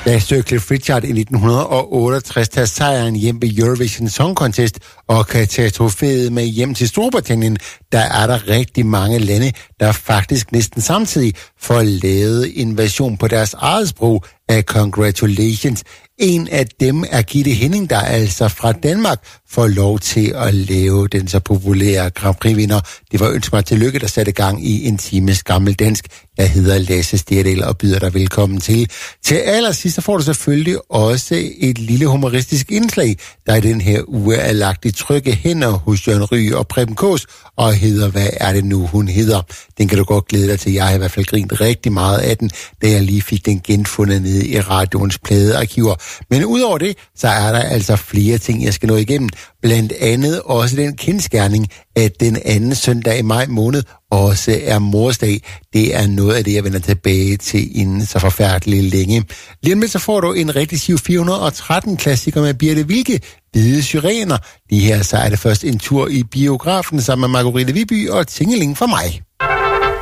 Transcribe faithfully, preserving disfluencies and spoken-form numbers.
Da Sir Cliff Richard i nitten otteogtres tager sejren hjem ved Eurovision Song Contest og kan tage trofæet med hjem til Storbritannien, der er der rigtig mange lande, der faktisk næsten samtidig får lavet en version på deres eget sprog af Congratulations. En af dem er Gitte Henning, der altså fra Danmark får lov til at lave den så populære Grand Prix-vinder. Det var Ønsk mig tillykke, der satte gang i en times gammel dansk. Jeg hedder Lasse Sterdal og byder dig velkommen til. Til allersidst så får du selvfølgelig også et lille humoristisk indslag, der i den her uge er lagt i trygge hænder hos Jørgen Ryg og Preben Kaas, og hedder Hvad er det nu, hun hedder? Den kan du godt glæde dig til. Jeg har i hvert fald grint rigtig meget af den, da jeg lige fik den genfundet nede i radioens pladearkiver. Men udover det, så er der altså flere ting, jeg skal nå igennem. Blandt andet også den kendsgerning, at den anden søndag i maj måned også er morsdag. Det er noget af det, jeg vender tilbage til inden så forfærdeligt længe. Lige om lidt så får du en rigtig siv fire hundrede og tretten klassiker med Birte Wilke, Hvide Syrener. Lige her så er det først en tur i biografen sammen med Margrethe Viby og Tingeling for mig.